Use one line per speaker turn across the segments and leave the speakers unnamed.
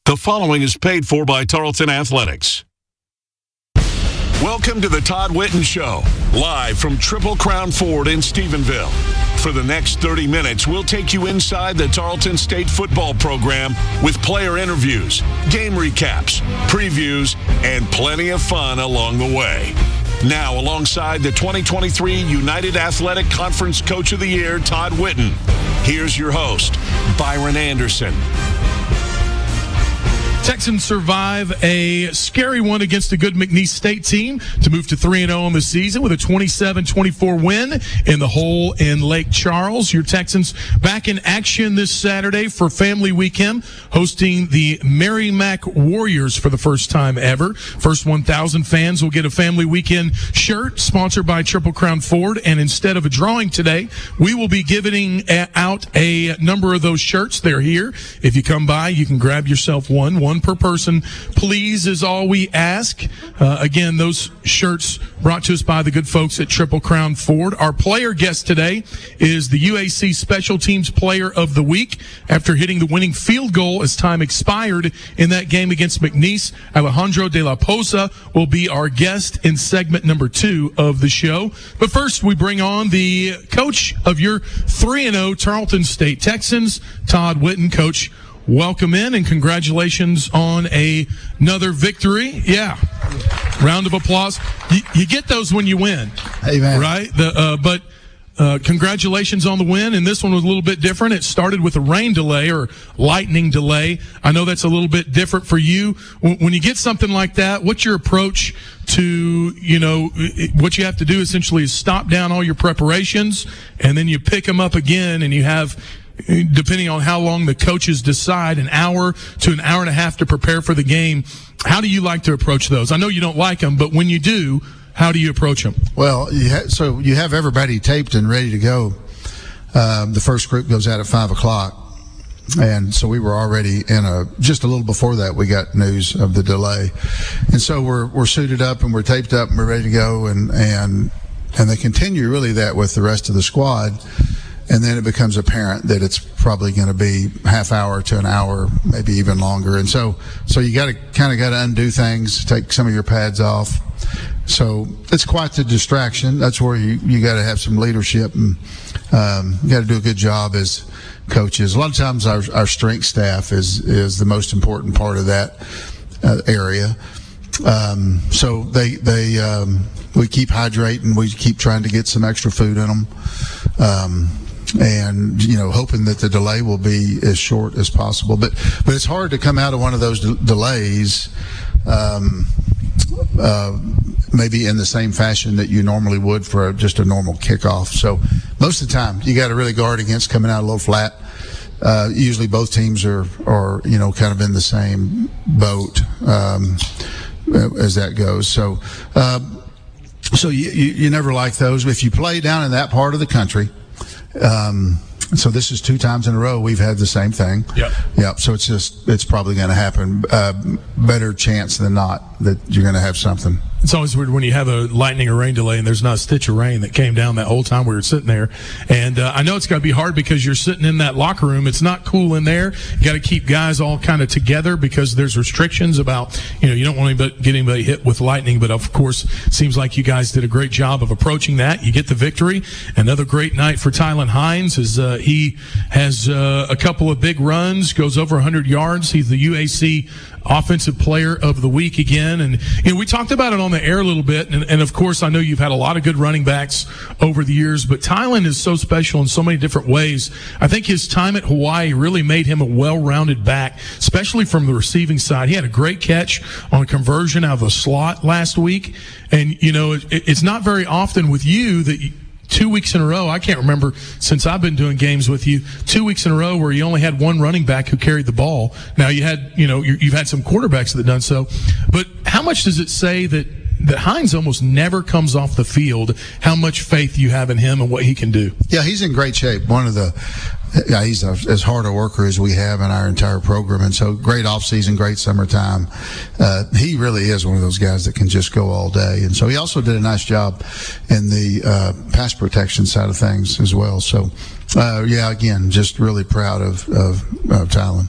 The following is paid for by Tarleton Athletics. Welcome to the Todd Whitten Show, live from Triple Crown Ford in Stephenville. For the next 30 minutes, we'll take you inside the Tarleton State football program with player interviews, game recaps, previews, and plenty of fun along the way. Now, alongside the 2023 United Athletic Conference Coach of the Year, Todd Whitten, here's your host, Byron Anderson.
Texans survive a scary one against a good McNeese State team to move to 3-0 on the season with a 27-24 win in the hole in Lake Charles. Your Texans back in action this Saturday for Family Weekend, hosting the Merrimack Warriors for the first time ever. First 1,000 fans will get a Family Weekend shirt sponsored by Triple Crown Ford, and instead of a drawing today, we will be giving out a number of those shirts. They're here. If you come by, you can grab yourself one per person, please, is all we ask. Again, those shirts brought to us by the good folks at Triple Crown Ford. Our player guest today is the UAC Special Teams Player of the Week after hitting the winning field goal as time expired in that game against McNeese. Alejandro de la Poza will be our guest in segment number 2 of the show. But first, we bring on the coach of your 3-0 Tarleton State Texans, Todd Whitten. Coach, welcome in and congratulations on another victory. Yeah. Round of applause. You get those when you win.
Amen.
Right? But congratulations on the win. And this one was a little bit different. It started with a rain delay or lightning delay. I know that's a little bit different for you. When you get something like that, what's your approach to, what you have to do essentially is stop down all your preparations and then you pick them up again and you have, depending on how long the coaches decide, an hour to an hour and a half to prepare for the game. How do you like to approach those? I know you don't like them, but when you do, how do you approach them?
Well, so you have everybody taped and ready to go. The first group goes out at 5 o'clock. And so we were already just a little before that, we got news of the delay. And so we're suited up and we're taped up and we're ready to go. And they continue really that with the rest of the squad. And then it becomes apparent that it's probably going to be half hour to an hour, maybe even longer. And so you got to undo things, take some of your pads off. So it's quite the distraction. That's where you got to have some leadership and you got to do a good job as coaches. A lot of times our strength staff is the most important part of that area. So we keep hydrating. We keep trying to get some extra food in them. And hoping that the delay will be as short as possible, but it's hard to come out of one of those delays maybe in the same fashion that you normally would for just a normal kickoff. So most of the time you got to really guard against coming out a little flat. Usually both teams are kind of in the same boat as that goes. So you never like those. If you play down in that part of the country, so this is 2 times in a row we've had the same thing. Yep. So it's probably going to happen. Better chance than not that you're going to have something.
It's always weird when you have a lightning or rain delay and there's not a stitch of rain that came down that whole time we were sitting there. And I know it's got to be hard because you're sitting in that locker room. It's not cool in there. You got to keep guys all kind of together because there's restrictions about, you don't want to get anybody hit with lightning. But of course, it seems like you guys did a great job of approaching that. You get the victory. Another great night for Tylen Hines as he has a couple of big runs, goes over 100 yards. He's the UAC Offensive Player of the Week again. And we talked about it on the air a little bit. And of course, I know you've had a lot of good running backs over the years, but Tylen is so special in so many different ways. I think his time at Hawaii really made him a well-rounded back, especially from the receiving side. He had a great catch on a conversion out of a slot last week. And, it's not very often with you that 2 weeks in a row, I can't remember since I've been doing games with you, 2 weeks in a row where you only had one running back who carried the ball. Now you had, you've had some quarterbacks that have done so, but how much does it say that Hines almost never comes off the field, how much faith you have in him and what he can do?
Yeah, he's in great shape. He's as hard a worker as we have in our entire program, and so great off-season, great summertime. He really is one of those guys that can just go all day, and so he also did a nice job in the pass protection side of things as well. So, again, just really proud of Tylen.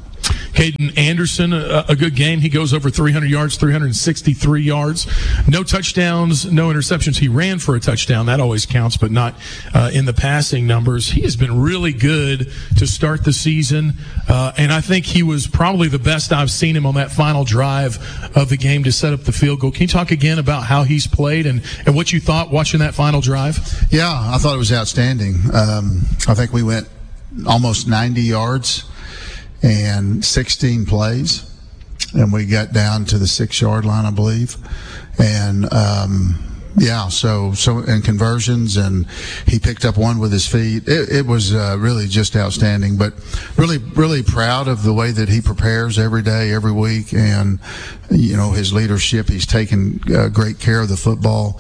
Caden Anderson, a good game. He goes over 300 yards, 363 yards. No touchdowns, no interceptions. He ran for a touchdown. That always counts, but not in the passing numbers. He has been really good to start the season, and I think he was probably the best I've seen him on that final drive of the game to set up the field goal. Can you talk again about how he's played and what you thought watching that final drive?
Yeah, I thought it was outstanding. I think we went almost 90 yards and 16 plays, and we got down to the 6-yard line, I believe. And so in conversions, and he picked up one with his feet. It was really just outstanding, but really, really proud of the way that he prepares every day, every week, and his leadership. He's taken great care of the football.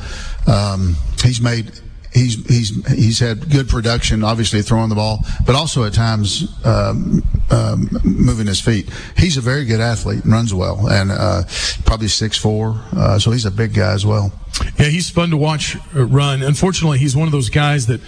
He's had good production, obviously throwing the ball, but also at times moving his feet. He's a very good athlete and runs well, and probably 6'4", so he's a big guy as well.
Yeah, he's fun to watch run. Unfortunately, he's one of those guys that,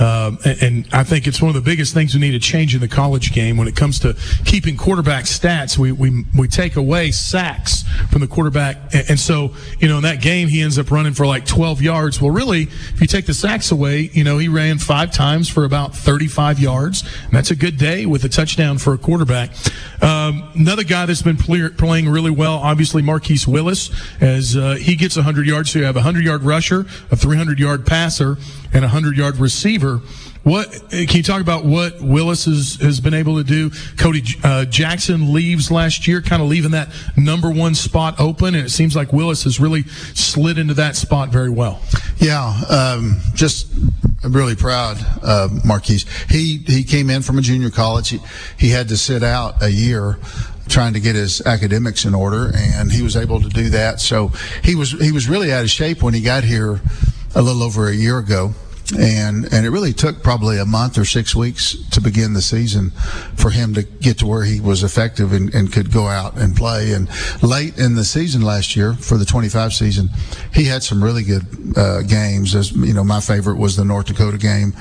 and I think it's one of the biggest things we need to change in the college game when it comes to keeping quarterback stats. We take away sacks from the quarterback, and so in that game he ends up running for like 12 yards. Well, really, if you take the sacks away, he ran 5 times for about 35 yards, and that's a good day with a touchdown for a quarterback. Another guy that's been playing really well, obviously Marquise Willis, as he gets 100 yards. So you have a 100-yard rusher, a 300-yard passer, and a 100-yard receiver. Can you talk about what Willis has been able to do? Cody Jackson leaves last year, kind of leaving that number 1 spot open, and it seems like Willis has really slid into that spot very well.
Yeah, just really proud of Marquise. He came in from a junior college. He had to sit out a year trying to get his academics in order, and he was able to do that. So he was really out of shape when he got here a little over a year ago. And it really took probably a month or 6 weeks to begin the season for him to get to where he was effective and could go out and play. And late in the season last year, for the 25 season, he had some really good games. As my favorite was the North Dakota game,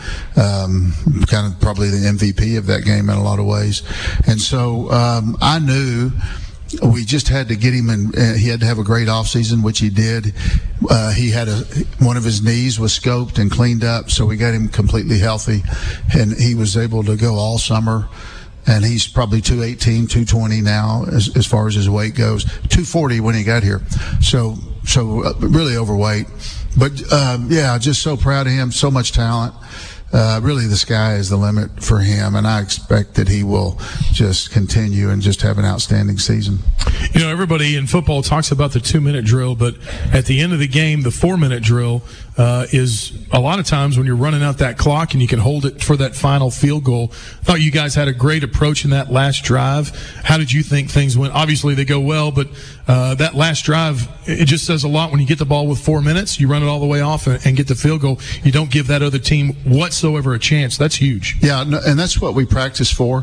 kind of probably the MVP of that game in a lot of ways. And so I knew we just had to get him in. He had to have a great offseason, which he did. He had one of his knees was scoped and cleaned up, so we got him completely healthy, and he was able to go all summer. And he's probably 218, 220 now as far as his weight goes. 240 when he got here, so really overweight. But just so proud of him. So much talent. Really, the sky is the limit for him, and I expect that he will just continue and just have an outstanding season.
Everybody in football talks about the 2-minute drill, but at the end of the game, the 4-minute drill is a lot of times when you're running out that clock and you can hold it for that final field goal. I thought you guys had a great approach in that last drive. How did you think things went? Obviously, they go well, but that last drive, it just says a lot when you get the ball with 4 minutes, you run it all the way off and get the field goal. You don't give that other team whatsoever a chance. That's huge.
Yeah, and that's what we practice for.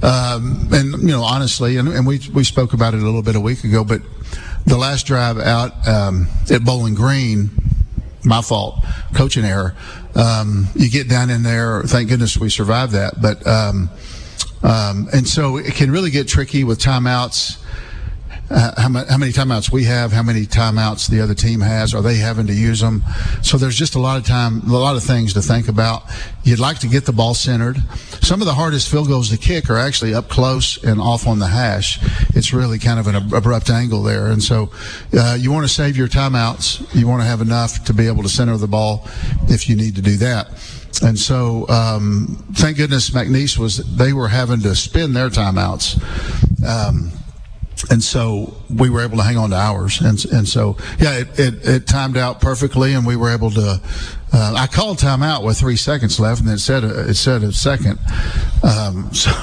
Honestly, and we spoke about it a little bit a week ago, but the last drive out at Bowling Green, my fault, coaching error. You get down in there, thank goodness we survived that. But and so it can really get tricky with timeouts. How many timeouts we have, how many timeouts the other team has, are they having to use them? So there's just a lot of things to think about. You'd like to get the ball centered. Some of the hardest field goals to kick are actually up close and off on the hash. It's really kind of an abrupt angle there. And so you want to save your timeouts. You want to have enough to be able to center the ball if you need to do that. And so thank goodness McNeese they were having to spin their timeouts. And so we were able to hang on to ours. And so, it timed out perfectly, and we were able to, I called timeout with 3 seconds left, and it said a second. So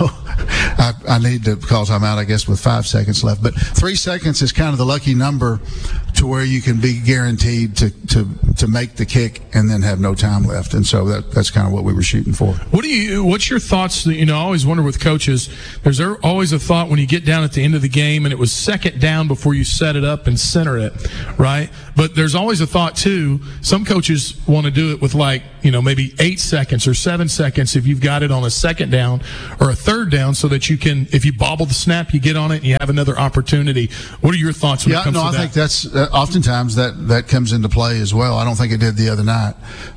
I need to call timeout, I guess, with 5 seconds left. But 3 seconds is kind of the lucky number to where you can be guaranteed to make the kick and then have no time left. And so that's kind of what we were shooting for.
What's your thoughts? I always wonder with coaches, there's always a thought when you get down at the end of the game and it was second down before you set it up and center it, right? But there's always a thought too, some coaches want to do it with maybe 8 seconds or 7 seconds if you've got it on a second down or a third down, so that you can, if you bobble the snap, you get on it and you have another opportunity. What are your thoughts when it comes to that?
I think that's oftentimes that comes into play as well. I don't think it did the other night,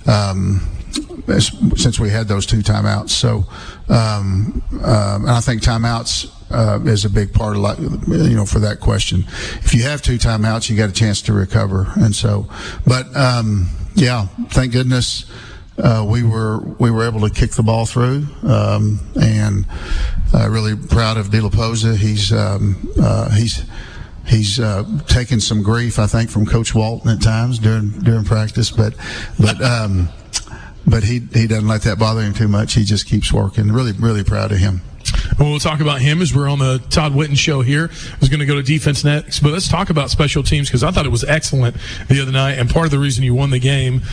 since we had those 2 timeouts. So, and I think timeouts is a big part of for that question. If you have 2 timeouts, you got a chance to recover. And so, but thank goodness we were able to kick the ball through, and really proud of De La Posa. He's taken some grief, I think, from Coach Walton at times during practice, but he doesn't let that bother him too much. He just keeps working. Really, really proud of him.
Well, we'll talk about him as we're on the Todd Whitten show here. I was going to go to defense next, but let's talk about special teams, because I thought it was excellent the other night, and part of the reason you won the game,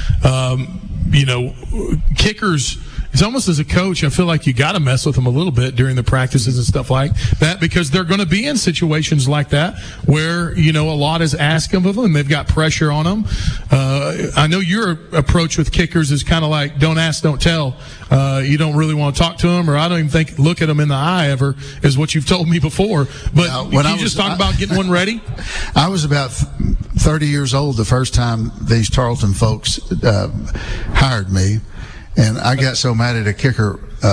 kickers, it's almost as a coach, I feel like you got to mess with them a little bit during the practices and stuff like that, because they're going to be in situations like that where, a lot is asked of them and they've got pressure on them. I know your approach with kickers is kind of like, don't ask, don't tell. You don't really want to talk to them, or I don't even think look at them in the eye ever, is what you've told me before. But can you just talk about getting one ready?
I was about 30 years old the first time these Tarleton folks hired me. And I got so mad at a kicker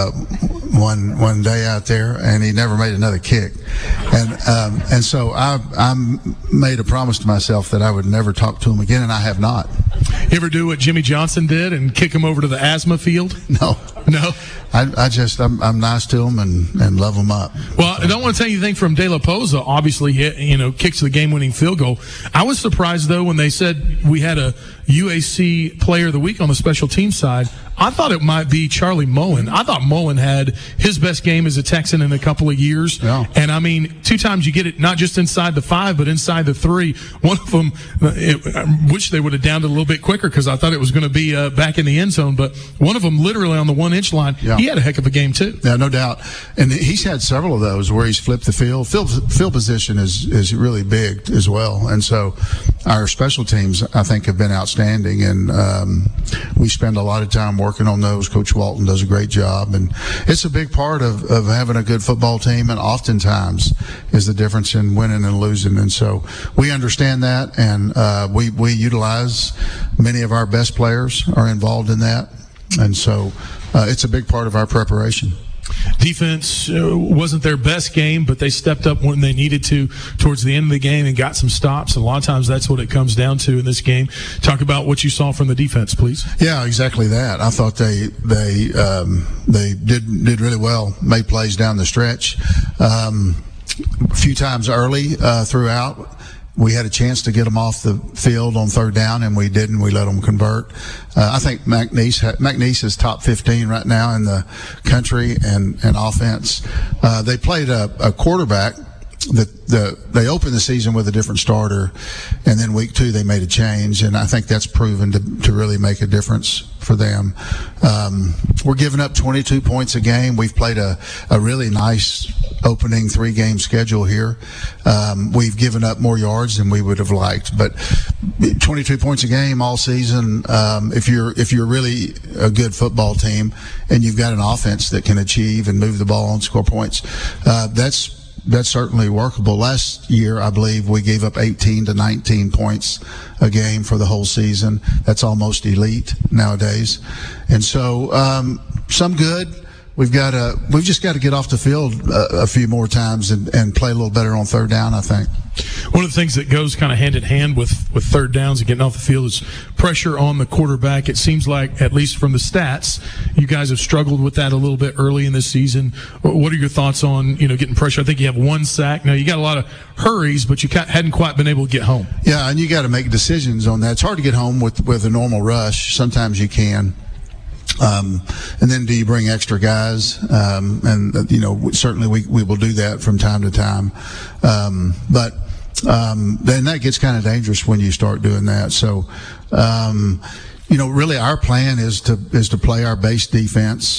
one day out there, and he never made another kick. And so I made a promise to myself that I would never talk to him again, and I have not.
You ever do what Jimmy Johnson did and kick him over to the asthma field?
No. I'm nice to them and love them up.
Well, I don't want to tell you anything from De La Posa. Obviously, kicks the game-winning field goal. I was surprised, though, when they said we had a UAC Player of the Week on the special team side. I thought it might be Charlie Mullen. I thought Mullen had his best game as a Texan in a couple of years.
Yeah.
And, 2 times you get it not just inside the 5, but inside the 3. One of them, I wish they would have downed it a little bit quicker, because I thought it was going to be back in the end zone. But one of them literally on the 1-inch line, He had a heck of a game, too.
Yeah, no doubt. And he's had several of those where he's flipped the field. Field position is really big as well. And so our special teams, I think, have been outstanding. And we spend a lot of time working on those. Coach Walton does a great job. And it's a big part of having a good football team, and oftentimes is the difference in winning and losing. And so we understand that, and we utilize many of our best players are involved in that. And so it's a big part of our preparation.
Defense wasn't their best game, but they stepped up when they needed to towards the end of the game and got some stops. And a lot of times that's what it comes down to in this game. Talk about what you saw from the defense, please.
Yeah, exactly that. I thought they did really well, made plays down the stretch. A few times early throughout, we had a chance to get them off the field on 3rd down, and we didn't. We let them convert. I think McNeese is top 15 right now in the country and offense. They played a quarterback that they opened the season with a different starter, and then week 2 they made a change, and I think that's proven to really make a difference for them. We're giving up 22 points a game. We've played a really nice opening 3-game schedule here. We've given up more yards than we would have liked, but 22 points a game all season. If you're really a good football team and you've got an offense that can achieve and move the ball and score points, that's certainly workable. Last year, I believe we gave up 18 to 19 points a game for the whole season. That's almost elite nowadays. And so, some good. We've just got to get off the field a few more times and play a little better on 3rd down, I think.
One of the things that goes kind of hand in hand with 3rd downs and getting off the field is pressure on the quarterback. It seems like, at least from the stats, you guys have struggled with that a little bit early in this season. What are your thoughts on, getting pressure? I think you have 1 sack. Now, you got a lot of hurries, but you hadn't quite been able to get home.
Yeah, and you got to make decisions on that. It's hard to get home with a normal rush. Sometimes you can. And then do you bring extra guys? And certainly we will do that from time to time. But then that gets kind of dangerous when you start doing that. So, really our plan is to play our base defense,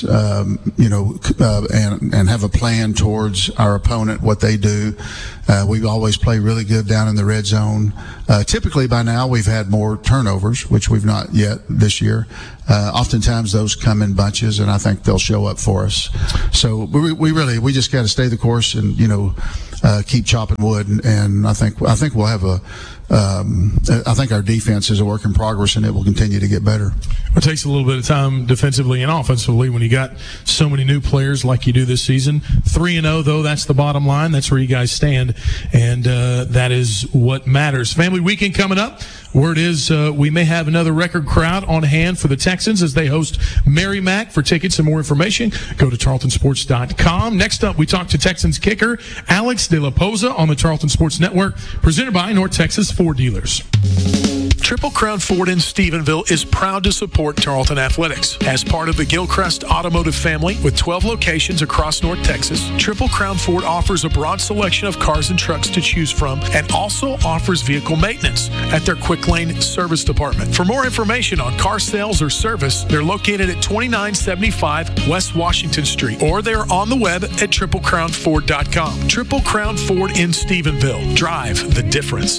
and have a plan towards our opponent, what they do. We always play really good down in the red zone. Typically by now we've had more turnovers, which we've not yet this year. Oftentimes those come in bunches, and I think they'll show up for us. So we just got to stay the course and, keep chopping wood. And I think we'll have I think our defense is a work in progress, and it will continue to get better.
It takes a little bit of time defensively and offensively when you got so many new players like you do this season. 3-0, though, that's the bottom line. That's where you guys stand, and that is what matters. Family weekend coming up. Word is we may have another record crowd on hand for the Texans as they host Merrimack. For tickets and more information, go to tarletonsports.com. Next up, we talk to Texans kicker Alex De La Posa on the Tarleton Sports Network, presented by North Texas Ford Dealers.
Triple Crown Ford in Stephenville is proud to support Tarleton Athletics. As part of the Gilchrist Automotive family with 12 locations across North Texas, Triple Crown Ford offers a broad selection of cars and trucks to choose from and also offers vehicle maintenance at their Quick Lane Service Department. For more information on car sales or service, they're located at 2975 West Washington Street, or they're on the web at triplecrownford.com. Triple Crown Ford in Stephenville. Drive the difference.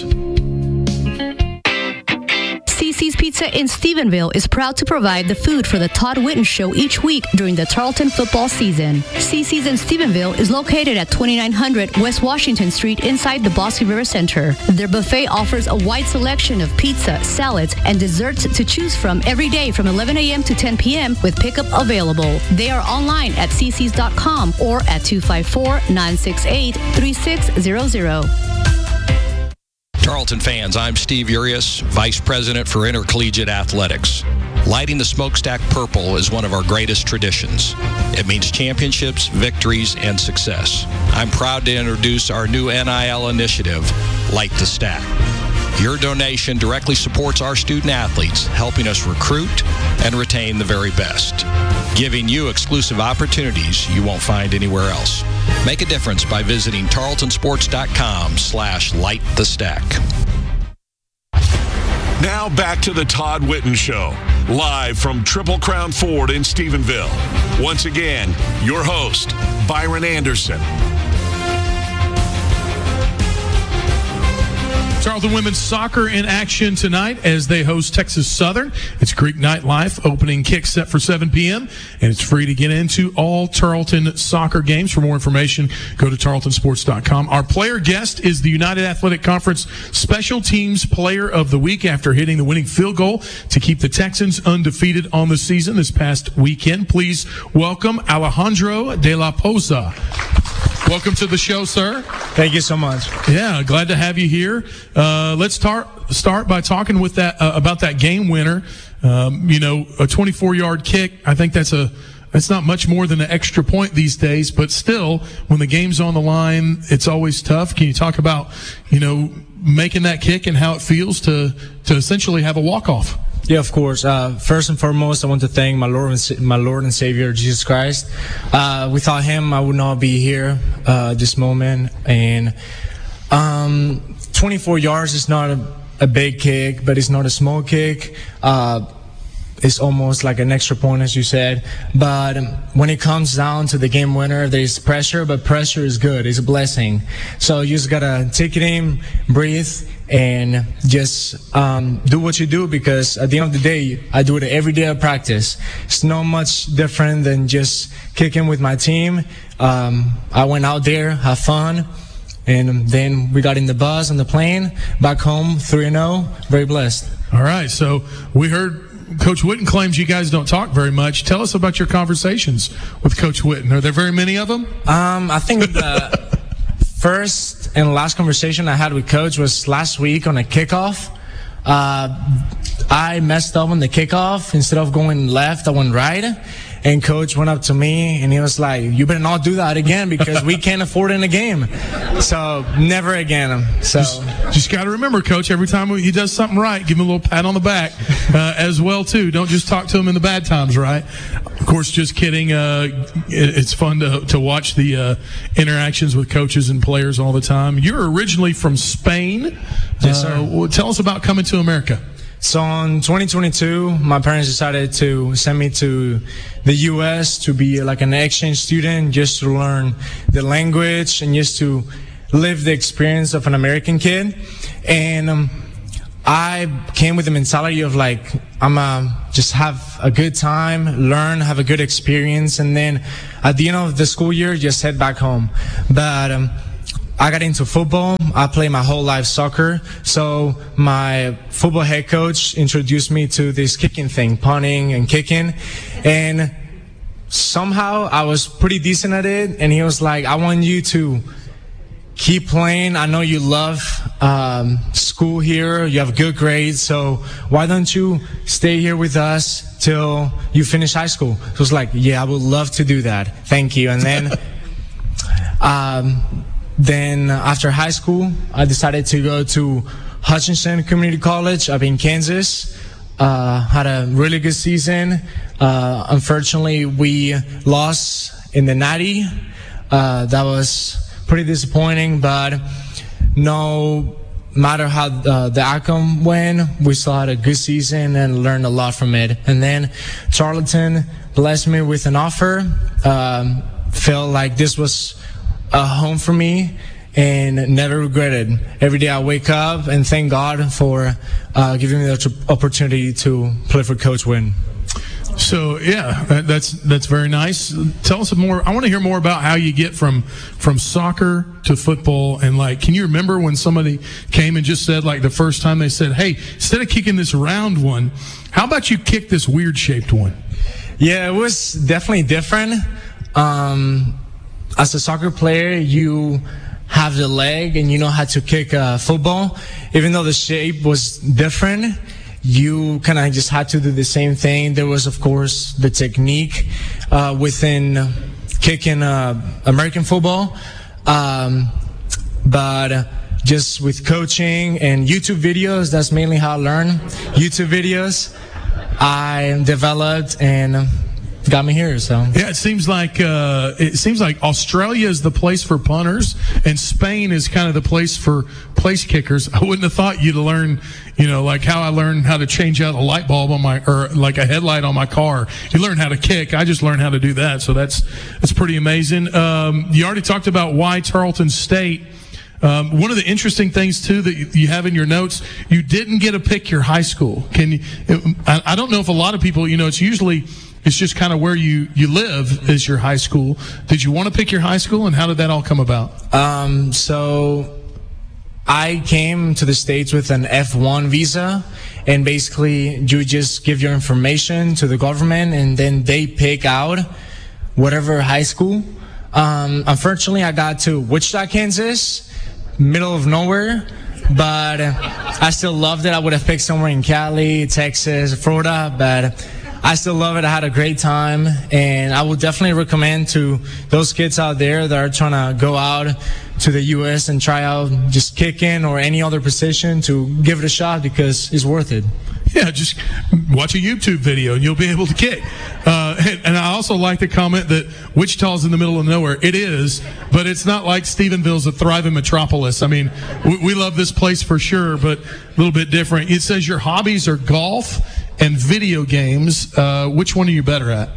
CC's Pizza in Stephenville is proud to provide the food for the Todd Whitten Show each week during the Tarleton football season. CC's in Stephenville is located at 2900 West Washington Street inside the Bosque River Center. Their buffet offers a wide selection of pizza, salads, and desserts to choose from every day from 11 a.m. to 10 p.m. with pickup available. They are online at ccs.com or at 254-968-3600.
Tarleton fans, I'm Steve Urias, Vice President for Intercollegiate Athletics. Lighting the smokestack purple is one of our greatest traditions. It means championships, victories, and success. I'm proud to introduce our new NIL initiative, Light the Stack. Your donation directly supports our student athletes, helping us recruit and retain the very best, giving you exclusive opportunities you won't find anywhere else. Make a difference by visiting tarletonsports.com/lightthestack.
Now back to the Todd Whitten Show, live from Triple Crown Ford in Stephenville. Once again, your host, Byron Anderson.
Tarleton women's soccer in action tonight as they host Texas Southern. It's Greek Nightlife. Opening kick set for 7 p.m. and it's free to get into all Tarleton soccer games. For more information, go to tarletonsports.com. Our player guest is the United Athletic Conference Special Teams Player of the Week after hitting the winning field goal to keep the Texans undefeated on the season this past weekend. Please welcome Alejandro De La Posa. Welcome to the show, sir.
Thank you so much.
Yeah, glad to have you here. Let's start by talking with that about that game winner. A 24-yard kick. I think that's not much more than an extra point these days, but still, when the game's on the line, it's always tough. Can you talk about, making that kick and how it feels to essentially have a walk-off?
Yeah, of course. First and foremost, I want to thank my Lord and Savior, Jesus Christ. Without him, I would not be here this moment. And 24 yards is not a big kick, but it's not a small kick. It's almost like an extra point, as you said. But when it comes down to the game winner, there's pressure, but pressure is good. It's a blessing. So you just got to take it in, breathe, and just do what you do, because at the end of the day, I do it every day of practice. It's not much different than just kicking with my team. I went out there, have fun, and then we got in the bus on the plane, back home, 3-0, very blessed.
All right, so we heard Coach Whitten claims you guys don't talk very much. Tell us about your conversations with Coach Whitten. Are there very many of them?
I think the first and last conversation I had with Coach was last week on a kickoff. I messed up on the kickoff. Instead of going left, I went right. and coach went up to me and he was like, "You better not do that again because we can't afford it in a game." So never again. So
just got to remember, coach, every time he does something right, give him a little pat on the back as well too. Don't just talk to him in the bad times, right? Of course, just kidding. It's fun to watch the interactions with coaches and players all the time. You're originally from Spain.
Yes, sir.
Tell us about coming to America.
So in 2022, my parents decided to send me to the U.S. to be like an exchange student, just to learn the language and just to live the experience of an American kid. And I came with the mentality of like, I'm just have a good time, learn, have a good experience, and then at the end of the school year, just head back home. But I got into football. I played my whole life soccer. So my football head coach introduced me to this kicking thing, punting and kicking. And somehow I was pretty decent at it. And he was like, "I want you to keep playing. I know you love school here. You have good grades. So why don't you stay here with us till you finish high school?" So I was like, "Yeah, I would love to do that. Thank you." And then Then after high school, I decided to go to Hutchinson Community College up in Kansas. Had a really good season. Unfortunately, we lost in the Natty. That was pretty disappointing, but no matter how the outcome went, we still had a good season and learned a lot from it. And then Charlotte blessed me with an offer. Felt like this was a home for me and never regretted. Every day I wake up and thank God for giving me the opportunity to play for Coach Wynn.
So yeah, that's very nice. Tell us more. I want to hear more about how you get from soccer to football, and like, can you remember when somebody came and just said, like, the first time they said, "Hey, instead of kicking this round one, how about you kick this weird shaped one?"
Yeah, it was definitely different. As a soccer player, you have the leg and you know how to kick football. Even though the shape was different, you kind of just had to do the same thing. There was, of course, the technique within kicking American football. But just with coaching and YouTube videos, that's mainly how I learned. YouTube videos I developed and got me here. So
yeah, it seems like Australia is the place for punters and Spain is kind of the place for place kickers. I wouldn't have thought you'd learn, like how I learned how to change out a light bulb on or like a headlight on my car. You learn how to kick. I just learned how to do that. So that's pretty amazing. You already talked about why Tarleton State. One of the interesting things too that you have in your notes, you didn't get to pick your high school. I don't know if a lot of people, it's just kind of where you live is your high school. Did you want to pick your high school, and how did that all come about?
So I came to the States with an F1 visa, and basically you just give your information to the government, and then they pick out whatever high school. Unfortunately, I got to Wichita, Kansas, middle of nowhere, but I still loved it. I would have picked somewhere in Cali, Texas, Florida, but I still love it. I had a great time, and I would definitely recommend to those kids out there that are trying to go out to the U.S. and try out just kicking or any other position to give it a shot because it's worth it.
Yeah, just watch a YouTube video and you'll be able to kick. And I also like the comment that Wichita's in the middle of nowhere. It is, but it's not like Stephenville's a thriving metropolis. I mean, we love this place for sure, but a little bit different. It says your hobbies are golf and video games. Which one are you better at?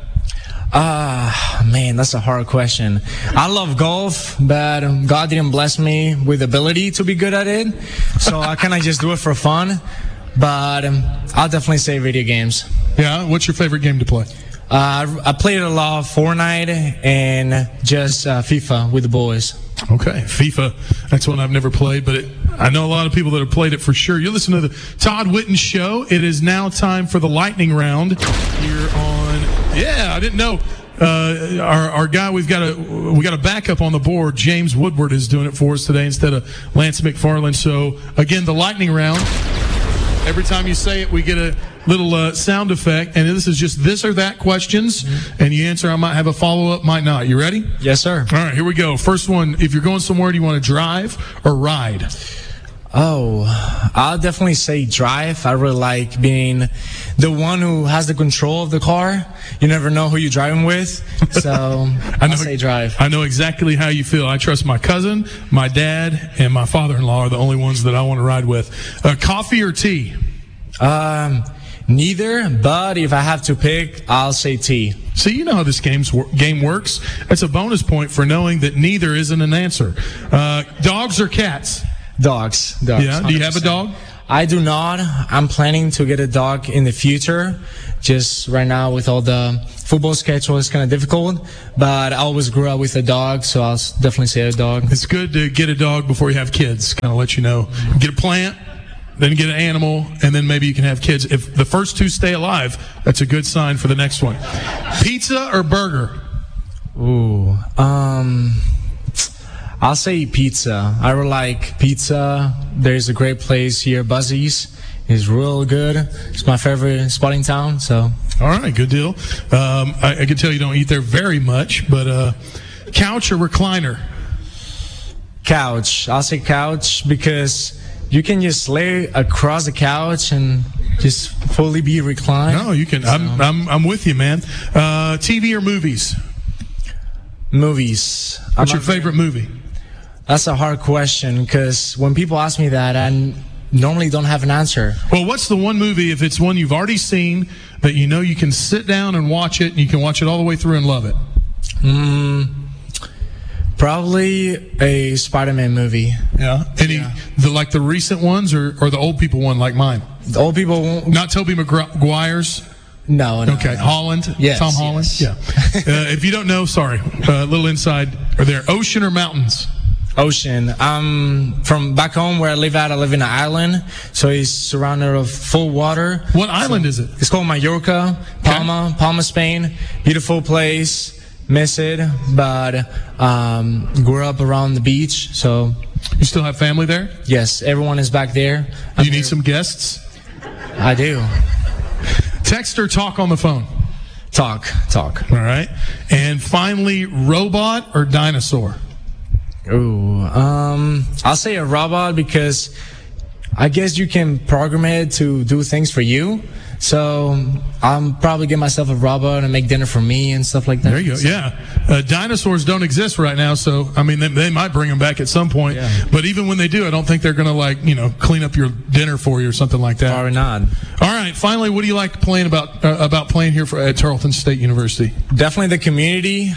Man, that's a hard question. I love golf, but God didn't bless me with the ability to be good at it. So I kind of just do it for fun. But I'll definitely say video games.
Yeah, what's your favorite game to play?
I played a lot of Fortnite and just FIFA with the boys.
Okay, FIFA. That's one I've never played, but I know a lot of people that have played it for sure. You listen to the Todd Whitten Show. It is now time for the lightning round here on. Yeah, I didn't know. Our guy, we got a backup on the board. James Woodward is doing it for us today instead of Lance McFarland. So again, the lightning round. Every time you say it, we get little sound effect, and this is just this or that questions, and you answer. I might have a follow-up, might not. You ready?
Yes, sir.
All right, here we go. First one, if you're going somewhere, do you want to drive or ride?
Oh, I'll definitely say drive. I really like being the one who has the control of the car. You never know who you're driving with, so I'll say drive.
I know exactly how you feel. I trust my cousin, my dad, and my father-in-law are the only ones that I want to ride with. Coffee or tea?
Neither, but if I have to pick, I'll say tea.
See, you know how this game works. That's a bonus point for knowing that neither isn't an answer. Dogs or cats?
Dogs.
Yeah. Do you have a dog?
I do not. I'm planning to get a dog in the future. Just right now with all the football schedule, it's kind of difficult. But I always grew up with a dog, so I'll definitely say a dog.
It's good to get a dog before you have kids. Kind of let you know. Get a plant, then get an animal, and then maybe you can have kids. If the first two stay alive, that's a good sign for the next one. Pizza or burger?
Ooh. I'll say pizza. I really like pizza. There's a great place here, Buzzy's. It's real good. It's my favorite spot in town. So.
All right, good deal. I can tell you don't eat there very much, but couch or recliner?
Couch. I'll say couch because you can just lay across the couch and just fully be reclined.
No, you can. So. I'm with you, man. TV or movies?
Movies.
What's your favorite movie?
That's a hard question because when people ask me that, I normally don't have an answer.
Well, what's the one movie, if it's one you've already seen, that you know you can sit down and watch it, and you can watch it all the way through and love it?
Probably a Spider-Man movie.
Yeah. Like the recent ones or the old people one like mine?
The old people won't.
Not Tobey Maguire's?
No.
Okay. Holland?
Yes.
Tom Holland?
Yes.
Yeah. If you don't know, sorry. A little inside. Are there ocean or mountains?
Ocean. From back home where I live at, I live in an island, so it's surrounded of full water.
What island is it?
It's called Mallorca, Palma, Spain. Beautiful place. Miss it, but grew up around the beach, so.
You still have family there?
Yes, everyone is back there.
Do you need some guests?
I do.
Text or talk on the phone?
Talk.
All right. And finally, robot or dinosaur?
Ooh, I'll say a robot because I guess you can program it to do things for you. So I'm probably get myself a robot and make dinner for me and stuff like that.
There you go. Yeah. Dinosaurs don't exist right now, so I mean they might bring them back at some point. Yeah. But even when they do, I don't think they're going to clean up your dinner for you or something like that.
Probably not.
All right. Finally, what do you like playing about playing here at Tarleton State University?
Definitely the community.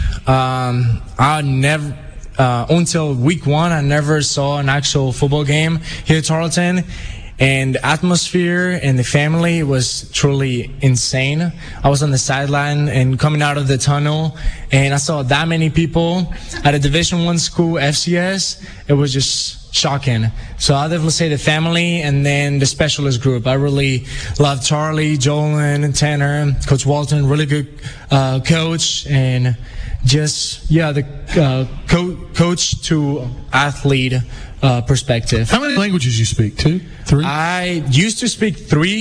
I never. Until week 1, I never saw an actual football game here at Tarleton. And the atmosphere and the family was truly insane. I was on the sideline and coming out of the tunnel, and I saw that many people at a Division I school, FCS. It was just shocking. So I'll definitely say the family and then the specialist group. I really love Charlie, Jolan, Tanner, Coach Walton, really good coach, and just, the coach to athlete perspective.
How many languages you speak? 2? 3?
I used to speak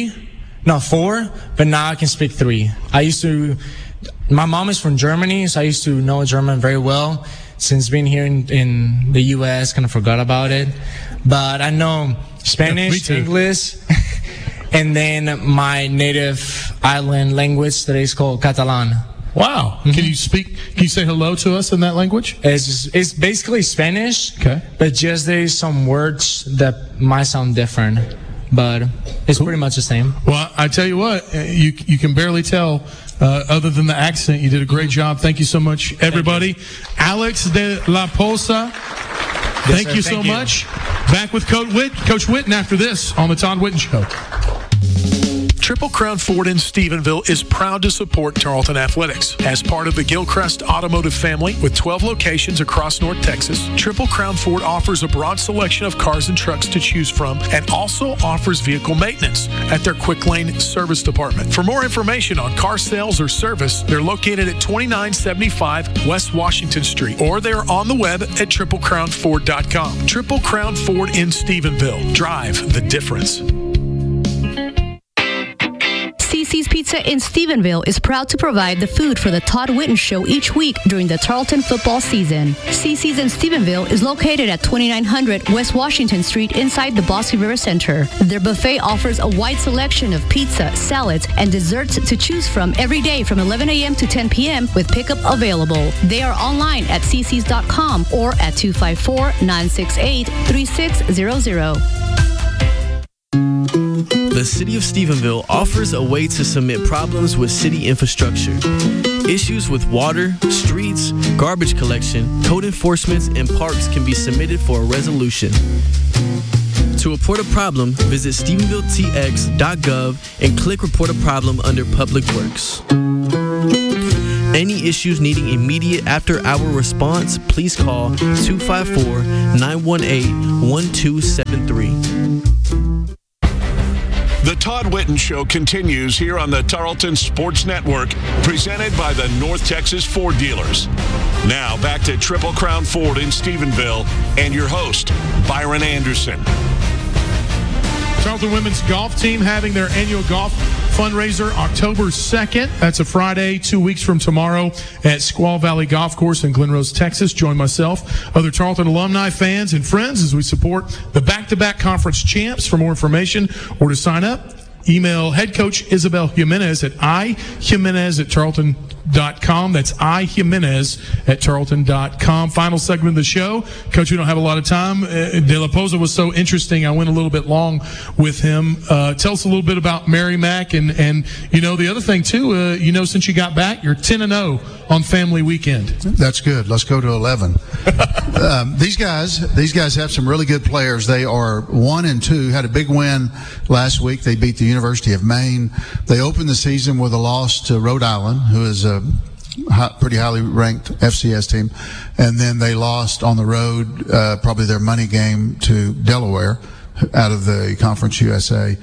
4, but now I can speak 3. My mom is from Germany, so I used to know German very well. Since being here in the U.S., kind of forgot about it. But I know Spanish, English, and then my native island language that is called Catalan.
Wow. Mm-hmm. Can you say hello to us in that language?
It's basically Spanish,
okay,
but just there's some words that might sound different, but it's pretty much the same.
Well, I tell you what, you can barely tell other than the accent. You did a great job. Thank you so much, everybody. Alex de la Posa, thank you so much. Back with Coach Witten after this on the Todd Witten Show.
Triple Crown Ford in Stephenville is proud to support Tarleton Athletics. As part of the Gilchrist Automotive family with 12 locations across North Texas, Triple Crown Ford offers a broad selection of cars and trucks to choose from and also offers vehicle maintenance at their Quick Lane Service Department. For more information on car sales or service, they're located at 2975 West Washington Street, or they're on the web at triplecrownford.com. Triple Crown Ford in Stephenville. Drive the difference.
Pizza in Stephenville is proud to provide the food for the Todd Whitten Show each week during the Tarleton football season. CC's in Stephenville is located at 2900 West Washington Street inside the Bosque River Center. Their buffet offers a wide selection of pizza, salads, and desserts to choose from every day from 11 a.m. to 10 p.m. with pickup available. They are online at ccs.com or at 254-968-3600.
The City of Stephenville offers a way to submit problems with city infrastructure. Issues with water, streets, garbage collection, code enforcement, and parks can be submitted for a resolution. To report a problem, visit StephenvilleTX.gov and click Report a Problem under Public Works. Any issues needing immediate after-hour response, please call 254-918-1273.
The Todd Whitten Show continues here on the Tarleton Sports Network, presented by the North Texas Ford dealers. Now back to Triple Crown Ford in Stephenville and your host, Byron Anderson.
Tarleton women's golf team having their annual golf fundraiser October 2nd. That's a Friday, 2 weeks from tomorrow at Squaw Valley Golf Course in Glen Rose, Texas. Join myself, other Tarleton alumni, fans, and friends as we support the back-to-back conference champs. For more information or to sign up, email head coach Isabel Jimenez at ijimenez@tarleton.com. That's ijimenez@tarleton.com. Final segment of the show. Coach, we don't have a lot of time. De La Poza was so interesting. I went a little bit long with him. Tell us a little bit about Mary Mac and you know, the other thing too, since you got back, you're 10-0 on family weekend.
That's good. Let's go to 11. These guys have some really good players. They are 1-2, had a big win last week. They beat the University of Maine. They opened the season with a loss to Rhode Island, who is a pretty highly ranked FCS team. And then they lost on the road, probably their money game, to Delaware out of the Conference USA.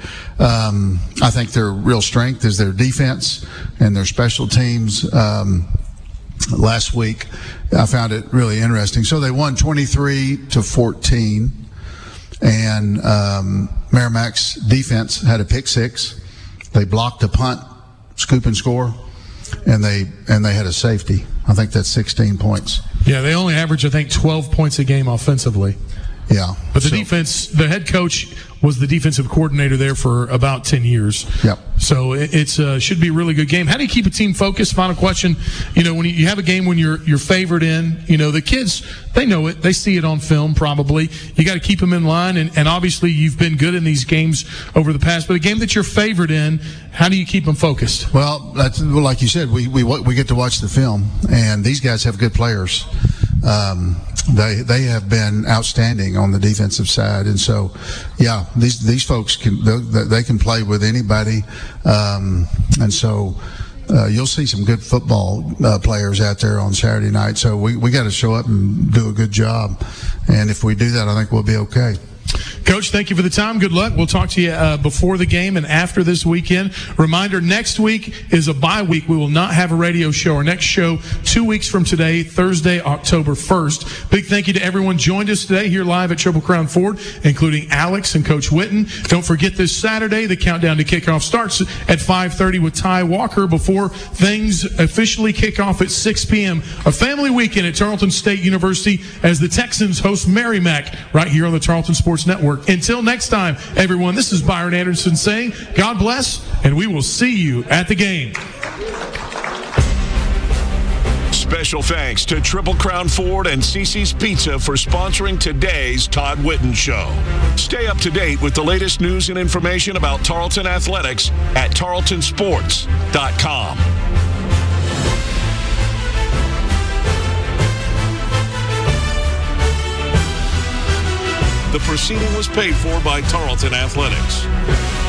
I think their real strength is their defense and their special teams. Last week, I found it really interesting. So they won 23-14, and Merrimack's defense had a pick six. They blocked a punt, scoop and score, and they had a safety. I think that's 16 points.
Yeah, they only average, I think, 12 points a game offensively.
Yeah.
But the defense, the head coach was the defensive coordinator there for about 10 years.
Yep.
So it's should be a really good game. How do you keep a team focused? Final question. When you have a game when you're favored in, the kids, they know it. They see it on film probably. You got to keep them in line. And obviously you've been good in these games over the past. But a game that you're favored in, how do you keep them focused?
Well, like you said, we get to watch the film. And these guys have good players. They have been outstanding on the defensive side, and so these folks can play with anybody, and so you'll see some good football players out there on Saturday night. So we got to show up and do a good job, and if we do that, I think we'll be okay.
Coach, thank you for the time. Good luck. We'll talk to you before the game and after this weekend. Reminder, next week is a bye week. We will not have a radio show. Our next show 2 weeks from today, Thursday, October 1st. Big thank you to everyone joined us today here live at Triple Crown Ford, including Alex and Coach Whitten. Don't forget this Saturday, the countdown to kickoff starts at 5:30 with Ty Walker before things officially kick off at 6 p.m. A family weekend at Tarleton State University as the Texans host Merrimack right here on the Tarleton Sports Network. Until next time, everyone, this is Byron Anderson saying, God bless, and we will see you at the game.
Special thanks to Triple Crown Ford and CC's Pizza for sponsoring today's Todd Whitten Show. Stay up to date with the latest news and information about Tarleton athletics at tarletonsports.com. The proceeding was paid for by Tarleton Athletics.